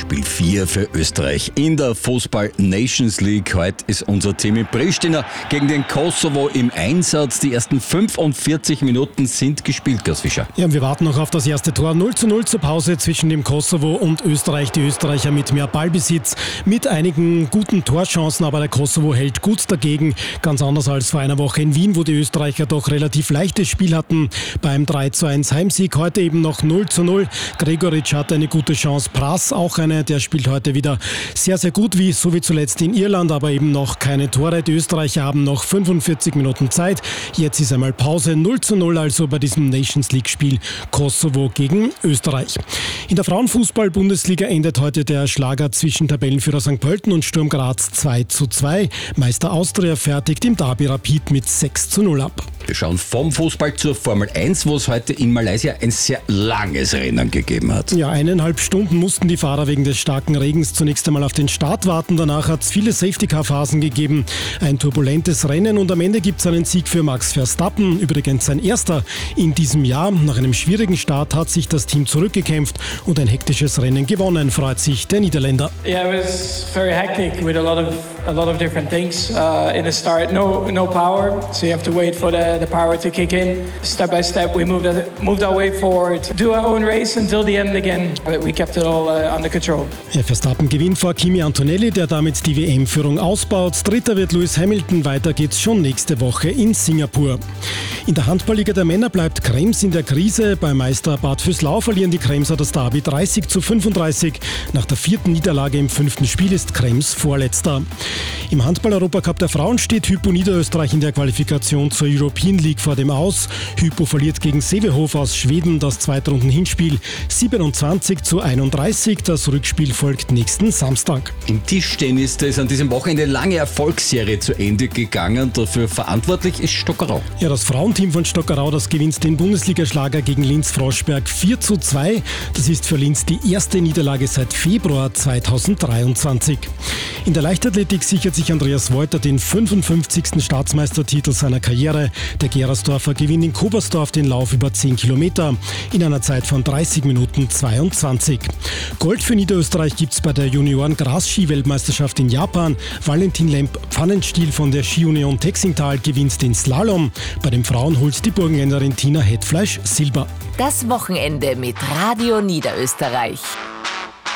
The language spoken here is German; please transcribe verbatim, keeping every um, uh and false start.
Spiel vier für Österreich in der Fußball Nations League. Heute ist unser Team in Pristina gegen den Kosovo im Einsatz. Die ersten fünfundvierzig Minuten sind gespielt, Klaus Fischer. Ja, und wir warten noch auf das erste Tor. null zu null zur Pause zwischen dem Kosovo und Österreich. Die Österreicher mit mehr Ballbesitz, mit einigen guten Torchancen, aber der Kosovo hält gut dagegen. Ganz anders als vor einer Woche in Wien, wo die Österreicher doch relativ leichtes Spiel hatten beim drei zu eins Heimsieg. Heute eben noch null zu null. Gregoritsch hatte eine gute Chance. Pras auch eine. Der spielt heute wieder sehr, sehr gut, wie so wie zuletzt in Irland, aber eben noch keine Tore. Die Österreicher haben noch fünfundvierzig Minuten Zeit. Jetzt ist einmal Pause. null zu null also bei diesem Nations League-Spiel Kosovo gegen Österreich. In der Frauenfußball-Bundesliga endet heute der Schlager zwischen Tabellenführer Sankt Pölten und Sturm Graz zwei zu zwei. Meister Austria fertigt im Derby Rapid mit sechs zu null ab. Wir schauen vom Fußball zur Formel eins, wo es heute in Malaysia ein sehr langes Rennen gegeben hat. Ja, eineinhalb Stunden mussten die Fahrer wegen des starken Regens zunächst einmal auf den Start warten. Danach hat es viele Safety-Car-Phasen gegeben. Ein turbulentes Rennen und am Ende gibt es einen Sieg für Max Verstappen. Übrigens sein erster in diesem Jahr. Nach einem schwierigen Start hat sich das Team zurückgekämpft und ein hektisches Rennen gewonnen, freut sich der Niederländer. Yeah, it was very hectic with a lot of a lot of different things. Uh, in the start, no no power, so you have to wait for the the power to kick in. Step by step, we moved moved our way forward, do our own race until the end again. But we kept it all uh, under control. Ja, Verstappen gewinnt vor Kimi Antonelli, der damit die W M-Führung ausbaut. Dritter wird Lewis Hamilton. Weiter geht's schon nächste Woche in Singapur. In der Handballliga der Männer bleibt Krems in der Krise. Bei Meister Bad Vöslau verlieren die Kremser das Derby dreißig zu fünfunddreißig. Nach der vierten Niederlage im fünften Spiel ist Krems Vorletzter. Im Handball-Europacup der Frauen steht Hypo Niederösterreich in der Qualifikation zur European League vor dem Aus. Hypo verliert gegen Sävehof aus Schweden das Zweitrunden-Hinspiel siebenundzwanzig zu einunddreißig. Das Rückspiel folgt nächsten Samstag. Im Tischtennis ist an diesem Wochenende eine lange Erfolgsserie zu Ende gegangen. Dafür verantwortlich ist Stockerau. Ja, das Frauenteam von Stockerau, das gewinnt den Bundesligaschlager gegen Linz-Froschberg vier zu zwei. Das ist für Linz die erste Niederlage seit Februar zweitausenddreiundzwanzig. In der Leichtathletik sichert sich Andreas Wolter den fünfundfünfzigsten Staatsmeistertitel seiner Karriere. Der Gerersdorfer gewinnt in Kobersdorf den Lauf über zehn Kilometer in einer Zeit von dreißig Minuten zweiundzwanzig. Gold für Niederösterreich gibt es bei der Junioren-Gras-Ski-Weltmeisterschaft in Japan. Valentin Lemp-Pfannenstiel von der Ski-Union Texingtal gewinnt den Slalom. Bei den Frauen holt die Burgenländerin Tina Hetfleisch Silber. Das Wochenende mit Radio Niederösterreich.